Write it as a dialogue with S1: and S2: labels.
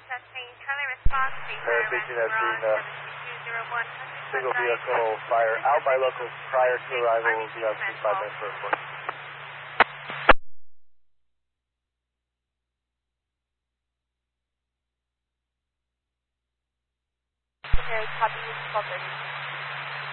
S1: Station has seen single vehicle fire out by locals prior to arrival. We have 5 minutes for report.
S2: Okay, copy 1230.